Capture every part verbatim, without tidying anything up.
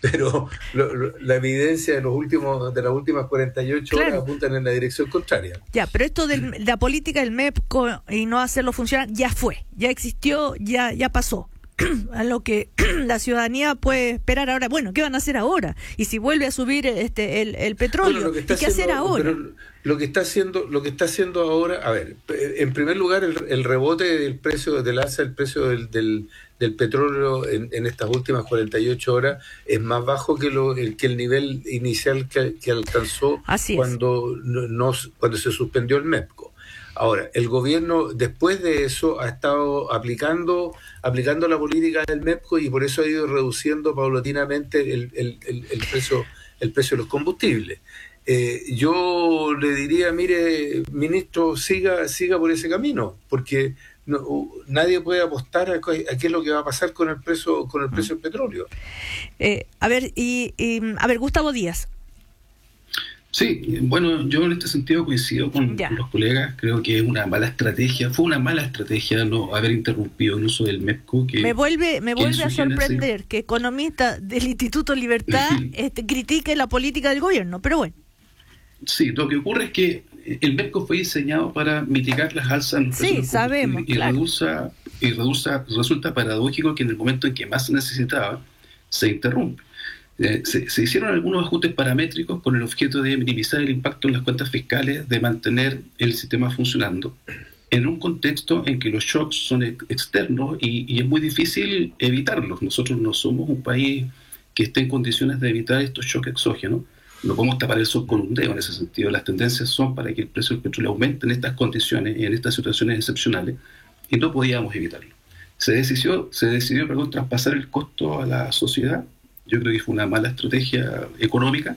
pero lo, lo, la evidencia de los últimos de las últimas cuarenta y ocho Claro. horas apuntan en la dirección contraria. Ya, pero esto de la política del MEPCO y no hacerlo funcionar ya fue, ya existió, ya ya pasó. A lo que la ciudadanía puede esperar ahora. Bueno, ¿qué van a hacer ahora? Y si vuelve a subir este el, el petróleo, Bueno, lo que está ¿y qué haciendo, hacer ahora? pero lo que está haciendo, lo que está haciendo ahora, a ver, en primer lugar el, el rebote del precio del alza del precio del, del, del petróleo en, en estas últimas cuarenta y ocho horas es más bajo que lo el, que el nivel inicial que, que alcanzó Así es. cuando no, no cuando se suspendió el MEPCO. Ahora, el gobierno después de eso ha estado aplicando aplicando la política del MEPCO y por eso ha ido reduciendo paulatinamente el, el, el, el precio el precio de los combustibles. Eh, yo le diría, mire, ministro, siga siga por ese camino, porque no, nadie puede apostar a, a qué es lo que va a pasar con el precio con el precio del petróleo. Eh, a ver, y, y a ver, Gustavo Díaz. Sí, bueno, yo en este sentido coincido con, con los colegas. Creo que es una mala estrategia, fue una mala estrategia no haber interrumpido el uso del MEPCO. Que, me vuelve me vuelve a sorprender génesis... que economista del Instituto Libertad este, critique la política del gobierno, pero bueno. Sí, lo que ocurre es que el MEPCO fue diseñado para mitigar las alzas en los precios. Sí, sabemos, y, claro. reduza, y reduza, resulta paradójico que en el momento en que más se necesitaba, se interrumpe. Eh, se, se hicieron algunos ajustes paramétricos con el objeto de minimizar el impacto en las cuentas fiscales, de mantener el sistema funcionando en un contexto en que los shocks son ex externos y, y es muy difícil evitarlos. Nosotros no somos un país que esté en condiciones de evitar estos shocks exógenos. No podemos tapar el sol con un dedo en ese sentido. Las tendencias son para que el precio del petróleo aumente en estas condiciones y en estas situaciones excepcionales, y no podíamos evitarlo. Se decidió, se decidió perdón, traspasar el costo a la sociedad. Yo creo que fue una mala estrategia económica.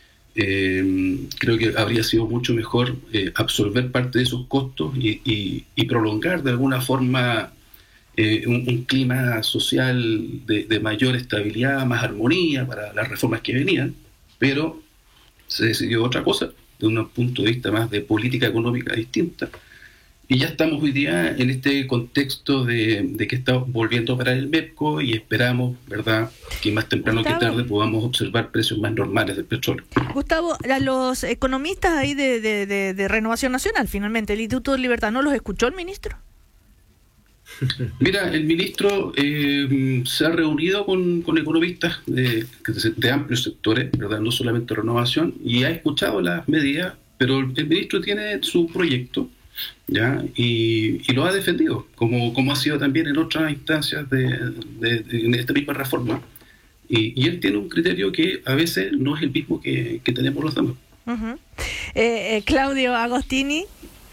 Eh, creo que habría sido mucho mejor eh, absorber parte de esos costos y, y, y prolongar de alguna forma eh, un, un clima social de, de mayor estabilidad, más armonía para las reformas que venían, pero se decidió otra cosa, de un punto de vista más de política económica distinta. Y ya estamos hoy día en este contexto de, de que está volviendo a operar el MEPCO y esperamos, ¿verdad?, que más temprano Gustavo, que tarde podamos observar precios más normales del petróleo. Gustavo, a los economistas ahí de, de, de, de Renovación Nacional, finalmente, el Instituto de Libertad, ¿no los escuchó el ministro? Mira, el ministro eh, se ha reunido con, con economistas de, de amplios sectores, ¿verdad?, no solamente Renovación, y ha escuchado las medidas, pero el ministro tiene su proyecto, ¿ya? Y, y lo ha defendido, como, como ha sido también en otras instancias de, de, de, de esta misma reforma. Y, y él tiene un criterio que a veces no es el mismo que, que tenemos los demás. Uh-huh. eh, eh, Claudio Agostini.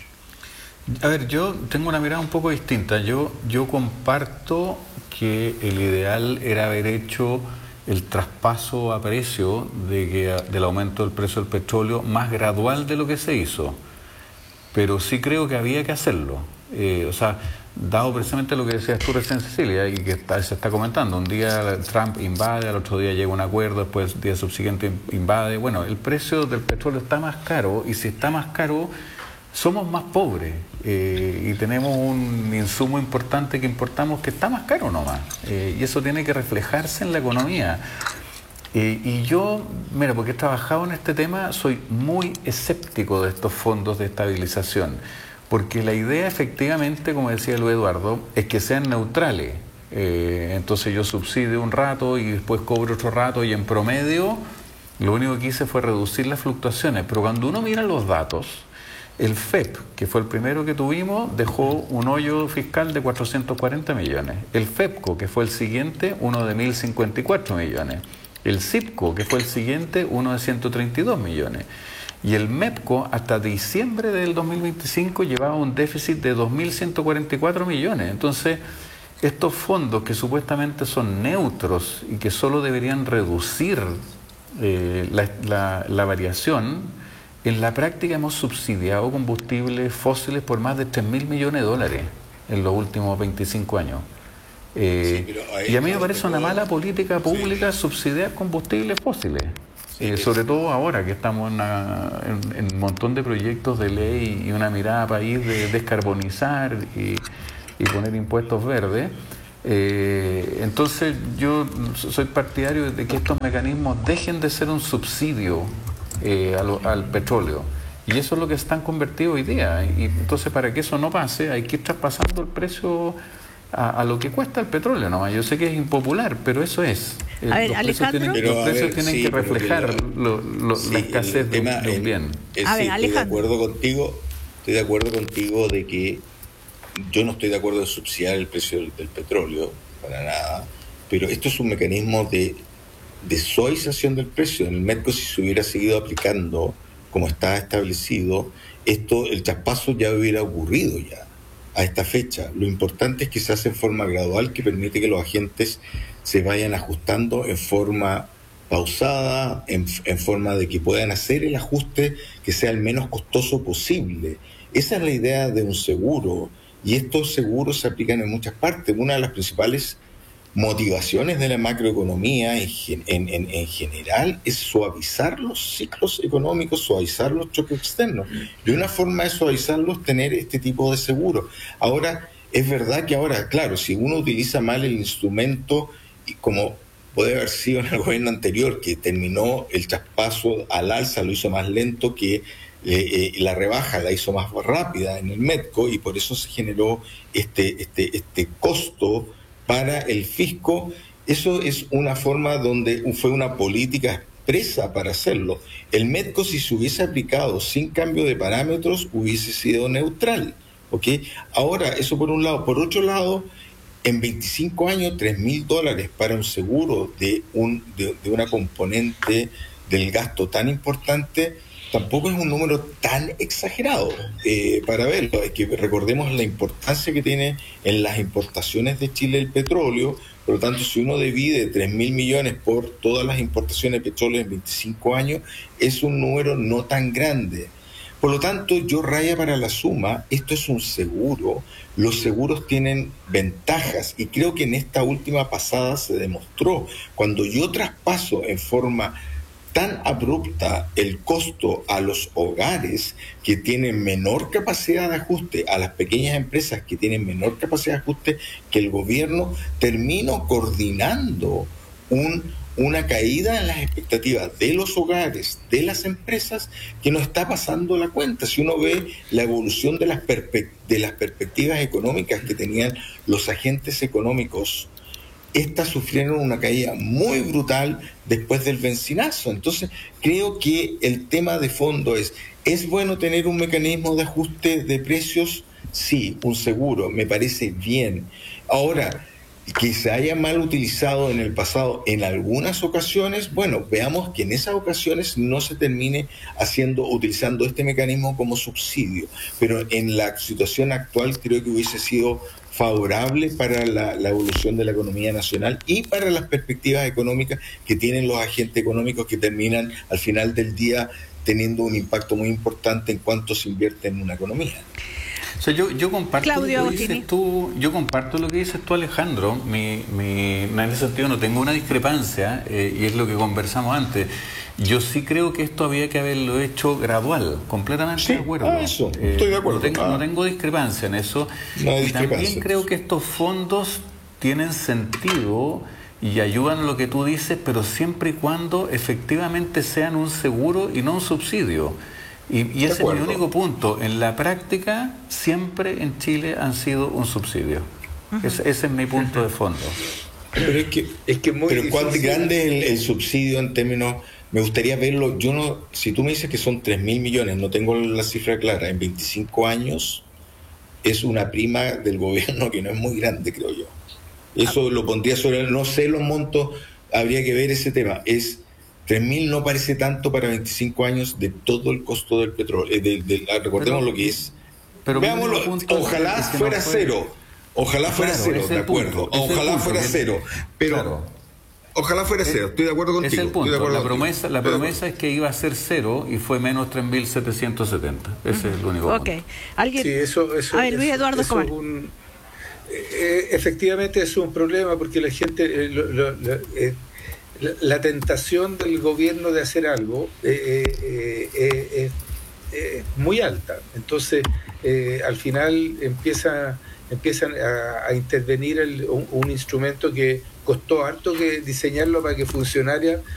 A ver, yo tengo una mirada un poco distinta. Yo, yo comparto que el ideal era haber hecho el traspaso a precio de que, del aumento del precio del petróleo más gradual de lo que se hizo. Pero sí creo que había que hacerlo. Eh, o sea, dado precisamente lo que decías tú recién, Cecilia, y que está, se está comentando, un día Trump invade, al otro día llega un acuerdo, después el día subsiguiente invade. Bueno, el precio del petróleo está más caro, y si está más caro, somos más pobres, eh, y tenemos un insumo importante que importamos que está más caro nomás, eh, y eso tiene que reflejarse en la economía. Eh, y yo, mira, porque he trabajado en este tema, soy muy escéptico de estos fondos de estabilización, porque la idea efectivamente, como decía Luis Eduardo, es que sean neutrales. Eh, entonces yo subsidio un rato y después cobro otro rato, y en promedio lo único que hice fue reducir las fluctuaciones. Pero cuando uno mira los datos, el F E P, que fue el primero que tuvimos, dejó un hoyo fiscal de cuatrocientos cuarenta millones. El FEPCO, que fue el siguiente, uno de mil cincuenta y cuatro millones. El CIPCO, que fue el siguiente, uno de ciento treinta y dos millones. Y el MEPCO, hasta diciembre del dos mil veinticinco, llevaba un déficit de dos mil ciento cuarenta y cuatro millones. Entonces, estos fondos que supuestamente son neutros y que solo deberían reducir eh, la, la, la variación, en la práctica hemos subsidiado combustibles fósiles por más de tres mil millones de dólares en los últimos veinticinco años. Eh, sí, y a mí me parece una mala política pública, sí, subsidiar combustibles fósiles, sí, eh, sobre todo ahora que estamos en, una, en, en un montón de proyectos de ley y una mirada país de descarbonizar y, y poner impuestos verdes. Eh, entonces yo soy partidario de que estos mecanismos dejen de ser un subsidio eh, a lo, al petróleo, y eso es lo que están convertidos hoy día. Y entonces, para que eso no pase, hay que ir traspasando el precio a, a lo que cuesta el petróleo nomás. Yo sé que es impopular, pero eso es. A ver, los Alejandro. precios tienen, Pero, los precios ver, tienen sí, que reflejar pero, lo, lo, sí, la escasez de, tema, de un bien. El, el, A ver, sí, Alejandro. estoy de acuerdo contigo, estoy de acuerdo contigo de que yo no estoy de acuerdo en subsidiar el precio del, del petróleo, para nada, pero esto es un mecanismo de, de suavización del precio. En el Medco, si se hubiera seguido aplicando como está establecido, esto, el traspaso ya hubiera ocurrido ya a esta fecha. Lo importante es que se hace en forma gradual, que permite que los agentes se vayan ajustando en forma pausada, en, en forma de que puedan hacer el ajuste que sea el menos costoso posible. Esa es la idea de un seguro, y estos seguros se aplican en muchas partes. Una de las principales motivaciones de la macroeconomía en, en, en, en general es suavizar los ciclos económicos, suavizar los choques externos. Y una forma de suavizarlos es tener este tipo de seguro. Ahora, es verdad que ahora, claro, si uno utiliza mal el instrumento, y como puede haber sido en el gobierno anterior, que terminó el traspaso al alza, lo hizo más lento, que eh, eh, la rebaja la hizo más rápida en el Medco, y por eso se generó este, este, este costo para el fisco. Eso es una forma donde fue una política expresa para hacerlo. El Medco, si se hubiese aplicado sin cambio de parámetros, hubiese sido neutral, ¿ok? Ahora, eso por un lado. Por otro lado, en veinticinco años, tres mil dólares para un seguro de, un, de, de una componente del gasto tan importante, tampoco es un número tan exagerado eh, para verlo. Es que recordemos la importancia que tiene en las importaciones de Chile el petróleo. Por lo tanto, si uno divide tres mil millones por todas las importaciones de petróleo en veinticinco años, es un número no tan grande. Por lo tanto, yo raya para la suma, esto es un seguro, los seguros tienen ventajas, y creo que en esta última pasada se demostró. Cuando yo traspaso en forma tan abrupta el costo a los hogares que tienen menor capacidad de ajuste, a las pequeñas empresas que tienen menor capacidad de ajuste que el gobierno, termino coordinando un, una caída en las expectativas de los hogares, de las empresas, que no está pasando la cuenta. Si uno ve la evolución de las, perspe- de las perspectivas económicas que tenían los agentes económicos, estas sufrieron una caída muy brutal después del bencinazo. Entonces, creo que el tema de fondo es, ¿es bueno tener un mecanismo de ajuste de precios? Sí, un seguro, me parece bien. Ahora, que se haya mal utilizado en el pasado en algunas ocasiones, bueno, veamos que en esas ocasiones no se termine haciendo, utilizando este mecanismo como subsidio. Pero en la situación actual creo que hubiese sido favorable para la, la evolución de la economía nacional y para las perspectivas económicas que tienen los agentes económicos, que terminan al final del día teniendo un impacto muy importante en cuanto se invierte en una economía. O sea, yo, yo comparto Claudio lo que dices tú, yo comparto lo que dices tú, Alejandro. Mi, mi, en ese sentido no tengo una discrepancia, eh, y es lo que conversamos antes. Yo sí creo que esto había que haberlo hecho gradual, completamente sí, de acuerdo. Ah, eso, estoy de acuerdo. No tengo, ah. no tengo discrepancia en eso. No hay y también discrepancia. creo que estos fondos tienen sentido y ayudan a lo que tú dices, pero siempre y cuando efectivamente sean un seguro y no un subsidio. Y, y ese es mi único punto. En la práctica, siempre en Chile han sido un subsidio. Uh-huh. Ese, ese es mi punto de fondo. Pero es que, es que muy pero cuán grande es el, el subsidio en términos... Me gustaría verlo. Yo no, si tú me dices que son tres mil millones, no tengo la cifra clara, en veinticinco años es una prima del gobierno que no es muy grande, creo yo. Eso ah. lo pondría sobre... No sé los montos, habría que ver ese tema. Es... tres mil no parece tanto para veinticinco años de todo el costo del petróleo. Eh, de, de, recordemos pero, lo que es. Pero Veámoslo, ojalá es que fuera no fue... cero. Ojalá fuera claro, cero, de acuerdo. Punto, ojalá punto, fuera cero. Pero claro. ojalá fuera cero. Estoy de acuerdo contigo. Es el punto. La promesa, la promesa es que iba a ser cero y fue menos tres mil setecientos setenta. Ese uh-huh. es el único punto. Okay. ¿Alguien? Sí, eso, eso, a ver, Luis Eduardo eso, eso es un, eh, efectivamente es un problema porque la gente... Eh, lo, lo, lo, eh, La, la tentación del gobierno de hacer algo eh, eh, eh, es eh, muy alta. Entonces, eh, al final empieza empiezan a, a intervenir el, un, un instrumento que costó harto que diseñarlo para que funcionara